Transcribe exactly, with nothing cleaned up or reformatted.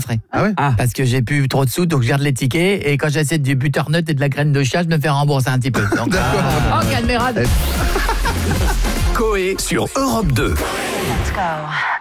coffret. Ah ouais Ah. Parce que j'ai plus trop de sous, donc je garde les tickets. Et quand j'achète du butternut et de la graine de chia, je me fais rembourser un petit peu. Donc, D'accord. oh, Calmérade. Coé sur Europe deux. Let's go.